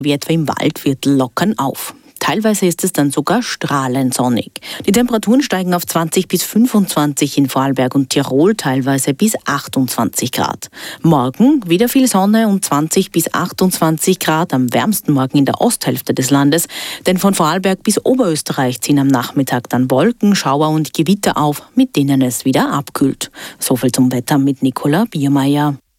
wie etwa im Waldviertel, lockern auf. Teilweise ist es dann sogar strahlend sonnig. Die Temperaturen steigen auf 20 bis 25 in Vorarlberg und Tirol, teilweise bis 28 Grad. Morgen wieder viel Sonne und 20 bis 28 Grad, am wärmsten morgen in der Osthälfte des Landes. Denn von Vorarlberg bis Oberösterreich ziehen am Nachmittag dann Wolken, Schauer und Gewitter auf, mit denen es wieder abkühlt. Soviel zum Wetter mit Nicola Biermeier.